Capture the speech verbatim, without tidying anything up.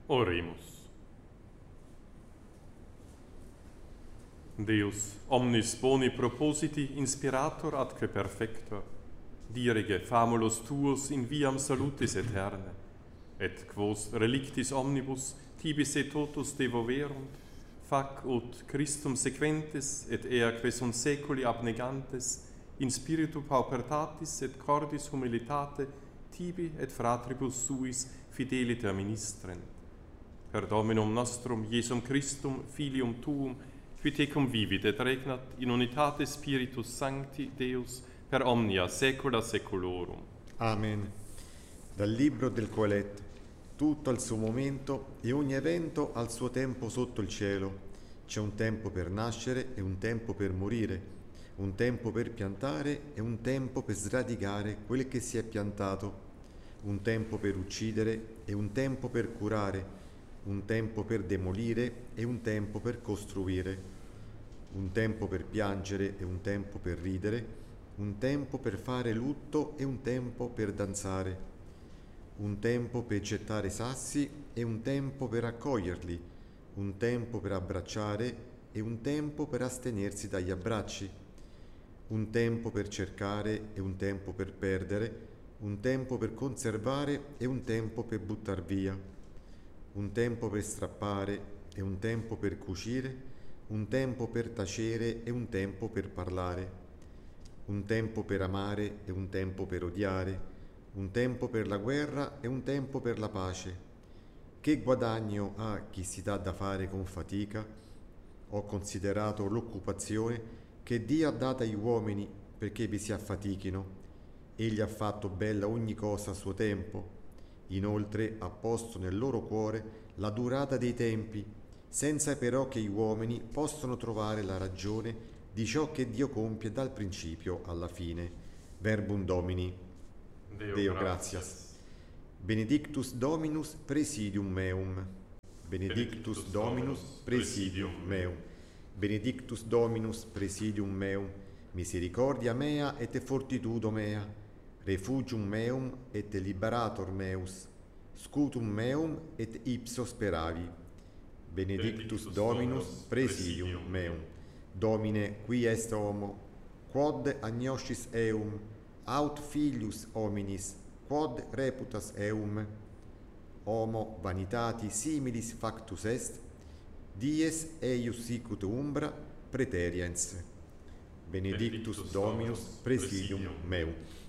Oremus. Deus, omnis boni propositi inspirator atque perfector, dirige famulus tuos in viam salutis aeterne, et quos relictis omnibus tibis et totus devoverunt, fac ut Christum sequentes et eaque sunt seculi abnegantes, in spiritu paupertatis et cordis humilitate, tibi et fratribus suis fideliter ministrent. Per Dominum nostrum Iesum Christum, Filium Tuum, qui tecum vivit et regnat in unitate Spiritus Sancti Deus per omnia saecula saeculorum. Amen. Dal libro del Coelet. Tutto al suo momento e ogni evento al suo tempo sotto il cielo. C'è un tempo per nascere e un tempo per morire, un tempo per piantare e un tempo per sradicare quel che si è piantato, un tempo per uccidere e un tempo per curare, un tempo per demolire e un tempo per costruire, un tempo per piangere e un tempo per ridere, un tempo per fare lutto e un tempo per danzare, un tempo per gettare sassi e un tempo per raccoglierli, un tempo per abbracciare e un tempo per astenersi dagli abbracci, un tempo per cercare e un tempo per perdere, un tempo per conservare e un tempo per buttar via, un tempo per strappare e un tempo per cucire, un tempo per tacere e un tempo per parlare, un tempo per amare e un tempo per odiare, un tempo per la guerra e un tempo per la pace. Che guadagno ha chi si dà da fare con fatica? Ho considerato l'occupazione che Dio ha data agli uomini perché vi si affatichino. Egli ha fatto bella ogni cosa a suo tempo. Inoltre ha posto nel loro cuore la durata dei tempi, senza però che gli uomini possano trovare la ragione di ciò che Dio compie dal principio alla fine. Verbum Domini. Deo, Deo gratias. gratias. Benedictus Dominus presidium meum. Benedictus Dominus presidium meum. Benedictus Dominus presidium meum. Misericordia mea et fortitudo mea. Refugium meum et liberator meus. Scutum meum et ipso speravi. Benedictus Dominus presidium meum. Domine, qui est homo, quod agnoscis eum, aut filius hominis, quod reputas eum. Homo vanitati similis factus est, dies eius sicut umbra praeteriens. Benedictus Dominus presidium meum.